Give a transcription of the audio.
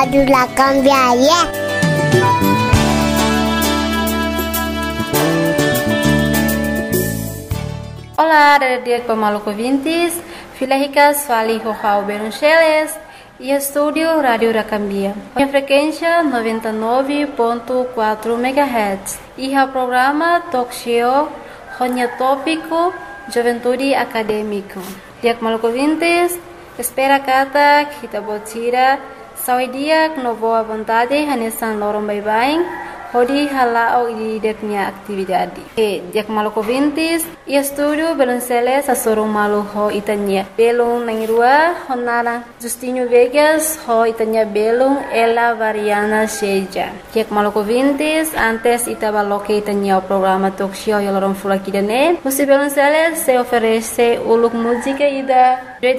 Adulah cambiaria. Olá, dia pemaluco ouvintes, Filahicas Fali Rojao Beruncheles e estúdio Rádio Racambia. A frequência 99.4 MHz e o programa Talk Show Ronya Tópico Juventude Acadêmico. Dia pemaluco ouvintes, espera kata kita botira saudia no boa vontade hanesan lorong bye-bye. Hodi halao di deknya atividade. Dia maluco ouvintes, e estúdio Belunceles a sorong malu ho itanya. Belung nangirua honara Justinho Vegas ho itanya belung ela variana seja. Dia maluco ouvintes, antes itabaloque itanya o programa talk show yolorong fulakidane. Musi Belunceles se oferece uluk música ida